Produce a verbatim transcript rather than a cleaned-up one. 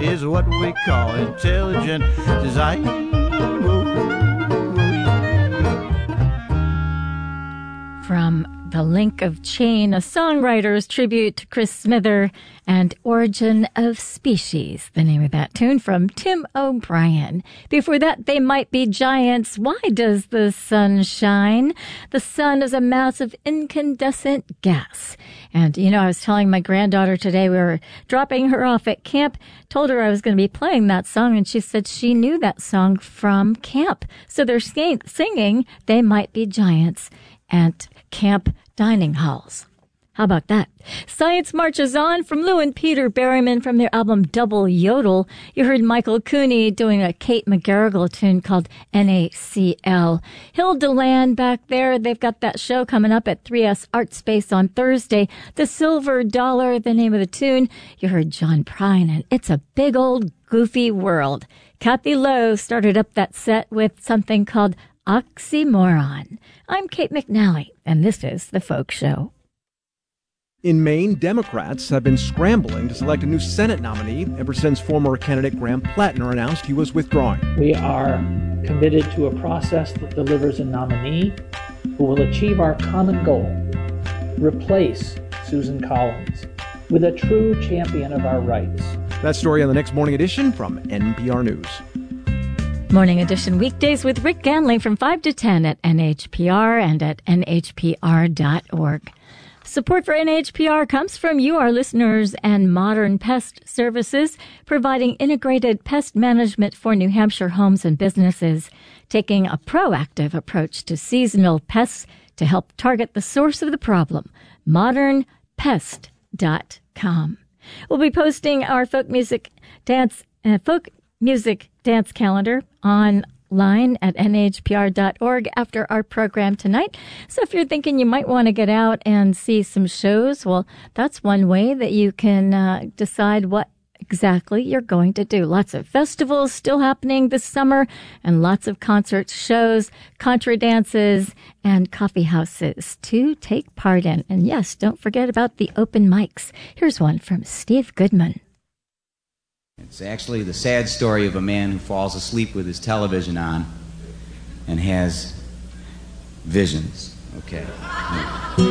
is what we call intelligent design. From The Link of Chain, a songwriter's tribute to Chris Smither, and Origin of Species, the name of that tune from Tim O'Brien. Before that, They Might Be Giants. Why does the sun shine? The sun is a massive incandescent gas. And, you know, I was telling my granddaughter today, we were dropping her off at camp, told her I was going to be playing that song, and she said she knew that song from camp. So they're singing They Might Be Giants at camp dining halls. How about that? Science Marches On from Lou and Peter Berryman from their album Double Yodel. You heard Michael Cooney doing a Kate McGarrigle tune called N A C L. Hilda Land back there, they've got that show coming up at three S Art Space on Thursday. The Silver Dollar, the name of the tune. You heard John Prine and It's a Big Old Goofy World. Kathy Lowe started up that set with something called Oxymoron. I'm Kate McNally, and this is The Folk Show. In Maine, Democrats have been scrambling to select a new Senate nominee ever since former candidate Graham Plattner announced he was withdrawing. We are committed to a process that delivers a nominee who will achieve our common goal, replace Susan Collins with a true champion of our rights. That story on the next Morning Edition from N P R News. Morning Edition weekdays with Rick Ganley from five to ten at N H P R and at N H P R dot org. Support for N H P R comes from you, our listeners, and Modern Pest Services, providing integrated pest management for New Hampshire homes and businesses, taking a proactive approach to seasonal pests to help target the source of the problem. modern pest dot com. We'll be posting our folk music dance, uh, folk music dance calendar online at N H P R dot org after our program tonight. So if you're thinking you might want to get out and see some shows, well, that's one way that you can uh, decide what exactly you're going to do. Lots of festivals still happening this summer and lots of concerts, shows, contra dances, and coffee houses to take part in. And yes, don't forget about the open mics. Here's one from Steve Goodman. It's actually the sad story of a man who falls asleep with his television on and has visions. Okay. Yeah.